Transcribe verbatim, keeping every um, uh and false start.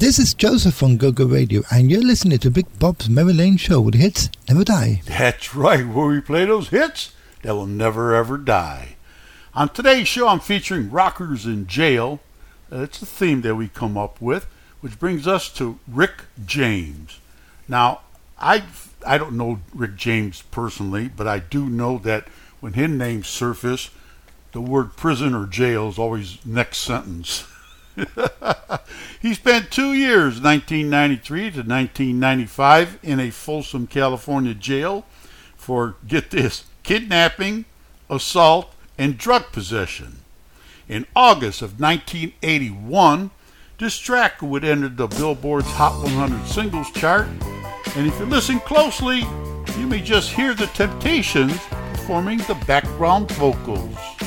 This is Joseph on Go-Go Radio, and you're listening to Big Bob's Memory Lane Show, where the hits never die. That's right, where we play those hits that will never ever die. On today's show, I'm featuring Rockers in Jail. Uh, it's a theme that we come up with, which brings us to Rick James. Now, I I don't know Rick James personally, but I do know that when his name surfaced, the word prison or jail is always next sentence. He spent two years, nineteen ninety-three to nineteen ninety-five, in a Folsom, California jail for, get this, kidnapping, assault, and drug possession. In August of nineteen eighty-one, this track would enter the Billboard's Hot one hundred Singles chart, and if you listen closely, you may just hear the Temptations performing the background vocals.